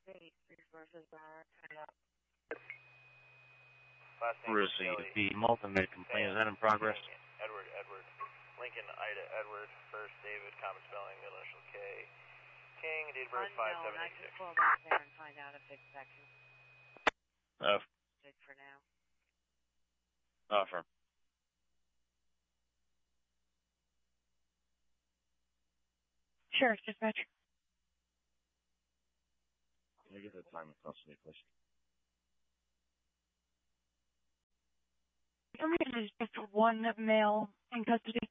Received. The multi-med complaint, is that in progress? Edward. Lincoln, Ida, Edward. First, David, common spelling, middle initial K. King, date of birth 5786. I can call back there and find out if it's section. Good for now. Offer. Sheriff dispatch. Can I get the time of custody, please? Information is just one male in custody.